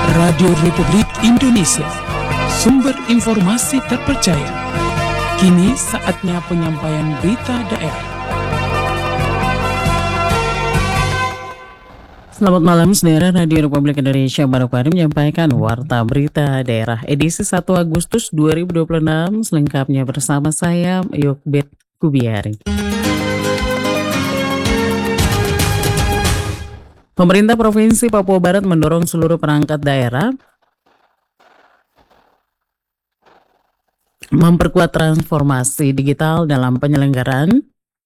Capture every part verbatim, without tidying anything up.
Radio Republik Indonesia, sumber informasi terpercaya. Kini saatnya penyampaian berita daerah. Selamat malam, saudara. Radio Republik Indonesia baru baru menyampaikan Warta Berita Daerah edisi satu Agustus dua ribu dua puluh enam, selengkapnya bersama saya, Yokbet Kubiari. Pemerintah Provinsi Papua Barat mendorong seluruh perangkat daerah memperkuat transformasi digital dalam penyelenggaraan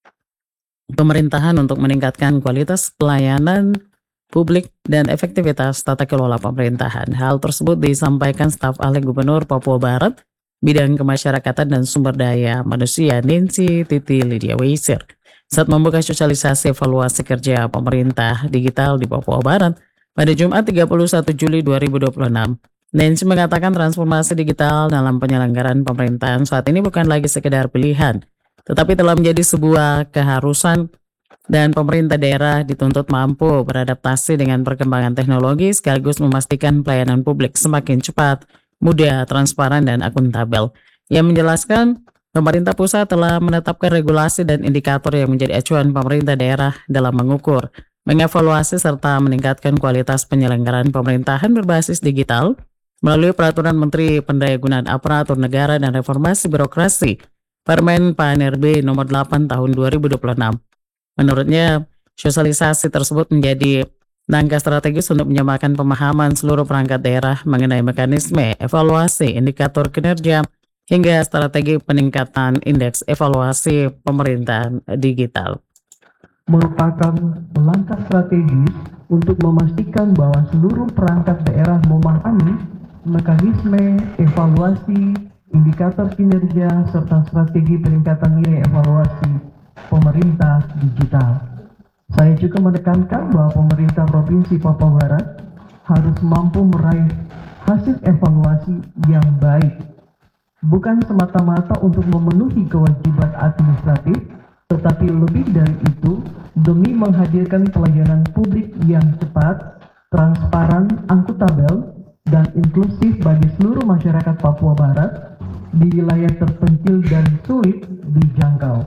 pemerintahan untuk meningkatkan kualitas pelayanan publik dan efektivitas tata kelola pemerintahan. Hal tersebut disampaikan staf ahli Gubernur Papua Barat, Bidang Kemasyarakatan dan Sumber Daya Manusia Nancy Titi Lydia Weisir saat membuka sosialisasi evaluasi kerja pemerintah digital di Papua Barat pada Jumat tiga puluh satu Juli dua ribu dua puluh enam. Nancy mengatakan transformasi digital dalam penyelenggaraan pemerintahan saat ini bukan lagi sekedar pilihan, tetapi telah menjadi sebuah keharusan dan pemerintah daerah dituntut mampu beradaptasi dengan perkembangan teknologi sekaligus memastikan pelayanan publik semakin cepat, mudah, transparan, dan akuntabel. Ia menjelaskan pemerintah pusat telah menetapkan regulasi dan indikator yang menjadi acuan pemerintah daerah dalam mengukur, mengevaluasi, serta meningkatkan kualitas penyelenggaraan pemerintahan berbasis digital melalui Peraturan Menteri Pendayagunaan Aparatur Negara dan Reformasi Birokrasi Permen P A N R B nomor delapan tahun dua ribu dua puluh enam. Menurutnya, sosialisasi tersebut menjadi langkah strategis untuk menyamakan pemahaman seluruh perangkat daerah mengenai mekanisme evaluasi indikator kinerja hingga strategi peningkatan indeks evaluasi pemerintahan digital. Merupakan langkah strategis untuk memastikan bahwa seluruh perangkat daerah memahami mekanisme evaluasi indikator kinerja serta strategi peningkatan nilai evaluasi pemerintah digital. Saya juga menekankan bahwa pemerintah Provinsi Papua Barat harus mampu meraih hasil evaluasi yang baik, bukan semata-mata untuk memenuhi kewajiban administratif, tetapi lebih dari itu demi menghadirkan pelayanan publik yang cepat, transparan, akuntabel, dan inklusif bagi seluruh masyarakat Papua Barat di wilayah terpencil dan sulit dijangkau.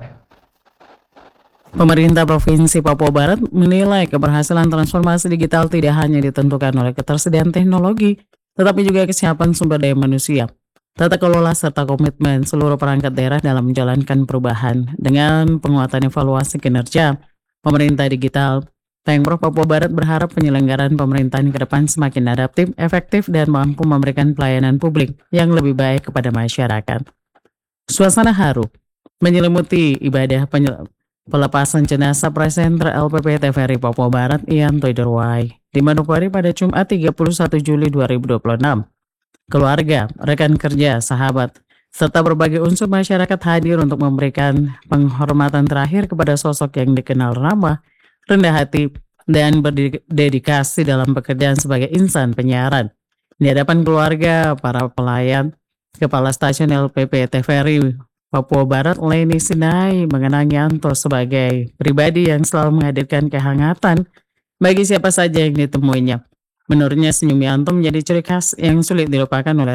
Pemerintah Provinsi Papua Barat menilai keberhasilan transformasi digital tidak hanya ditentukan oleh ketersediaan teknologi, tetapi juga kesiapan sumber daya manusia, tata kelola, serta komitmen seluruh perangkat daerah dalam menjalankan perubahan. Dengan penguatan evaluasi kinerja pemerintah digital, Pemprov Papua Barat berharap penyelenggaraan pemerintahan ke depan semakin adaptif, efektif, dan mampu memberikan pelayanan publik yang lebih baik kepada masyarakat. Suasana haru menyelimuti ibadah penyel- pelepasan jenazah Presenter L P P T V R I Papua Barat Ian Toiderwai di Manokwari pada Jumat tiga puluh satu Juli dua ribu dua puluh enam. Keluarga, rekan kerja, sahabat, serta berbagai unsur masyarakat hadir untuk memberikan penghormatan terakhir kepada sosok yang dikenal ramah, rendah hati, dan berdedikasi dalam pekerjaan sebagai insan penyiaran. Di hadapan keluarga, para pelayan, Kepala Stasiun L P P T V R I Papua Barat Leni Sinai mengenang Yanto sebagai pribadi yang selalu menghadirkan kehangatan bagi siapa saja yang ditemuinya. Menurutnya, senyum Yanto menjadi ciri khas yang sulit dilupakan oleh